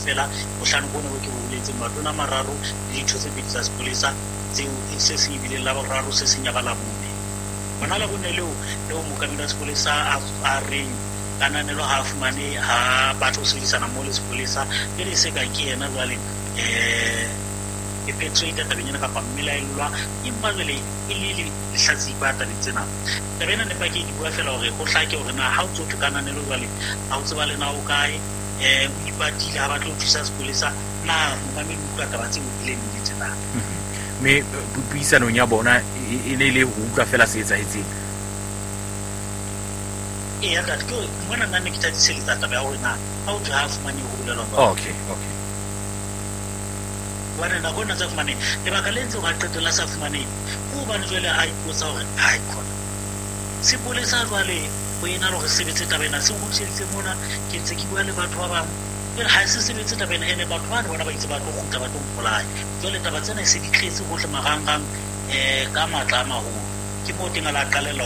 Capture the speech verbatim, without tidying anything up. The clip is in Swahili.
fela o hlano bona o ke o buletse matona mararo le ditho tse pedi tsa sepolesa tseo se se ebile la boraro se senya bala bone bona la bone leo leo mokamedi wa sepolesa a re kananelo ha fumane ha batho se disana mo le sepolesa le le se ka ke yena jwale eh e petso ita tabenyana ka pamela ilwa imagele ilili hlatsi ba ta ditsena tabena ne pa ke di bua fela hore go hlake hore na ha o tso kananelo jwale ha o tseba le na o kae eh o ipatile ha batlo thusa sepolesa na mokamedi o ka taba tse o ile le ditsena me buisano nya bona e ne le ho utlwa fela se etsaetseng e ya ka ke mona nna ne ke tla tseletsa taba ya hore na ha o tlo ha fumane ho bulela okay okay wana na gona tsa fumane le baka le ntse o ga qetela sa fumane o bane jwale a ipotsa hore ha ikona sepolesa jwale o ena le hore sebetse tabena se go tsheditse mona ke ntse ke bua le batho ba bang le ha se sebetse tabena ene batho ba bona ba itse ba tlo gutla ba tlo mpolaya jwale taba tsena se di tletse go tle marangang eh ka matla a maholo ke mo teng a la qalela